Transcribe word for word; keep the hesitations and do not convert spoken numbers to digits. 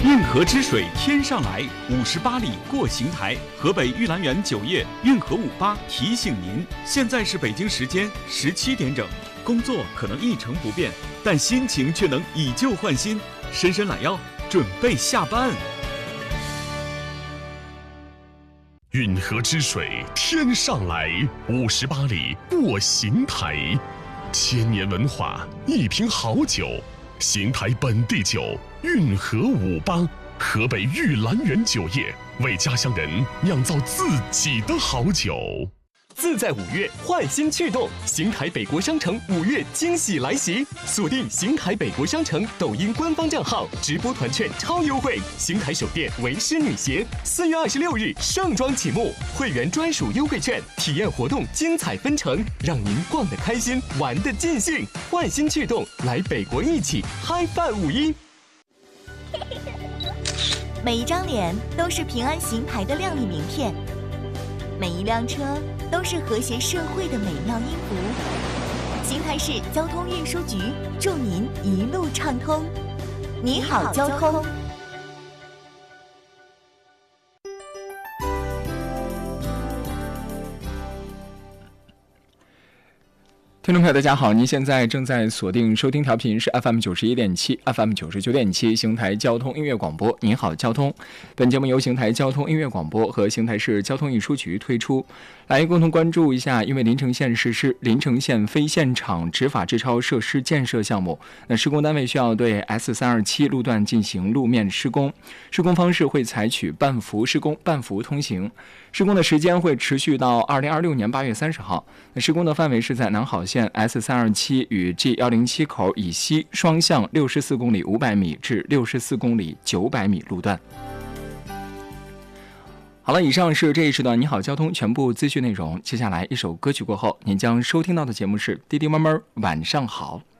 运河之水天上来，五十八里过邢台。河北玉兰园酒业运河五八提醒您，现在是北京时间十七点整。工作可能一成不变，但心情却能以旧换新。伸伸懒腰，准备下班。 运河之水天上来，五十八里过邢台。千年文化，一瓶好酒。邢台本地酒，运河五八，河北玉兰园酒业为家乡人酿造自己的好酒。 自在五月，焕新趣动，邢台北国商城五月惊喜来袭！锁定邢台北国商城抖音官方账号，直播团券超优惠。邢台首店为师女鞋，四月二十六日盛装启幕，会员专属优惠券，体验活动精彩纷呈，让您逛得开心，玩得尽兴。焕新趣动，来北国一起嗨饭五一！ 每一张脸都是平安邢台的亮丽名片，每一辆车都是和谐社会的美妙音符。邢台市交通运输局祝您一路畅通。你好，交通。 听众朋友大家好，您现在正在锁定收听调频是 F M 九十一点七 F M 九十九点七邢台交通音乐广播。您好，交通。本节目由邢台交通音乐广播和邢台市交通运输局推出，来共同关注一下因为临城县实施临城县非现场执法制超设施建设项目，那施工单位需要对 S 三二七 路段进行路面施工，施工方式会采取半幅施工、半幅通行。施工的时间会持续到二零二六年八月三十号。那施工的范围是在南好线 S 三二七 与 G 一零七 口以西双向六十四公里五百米至六十四公里九百米路段。好了，以上是这一时段你好交通全部资讯内容。接下来一首歌曲过后，您将收听到的节目是滴滴猫猫晚上好。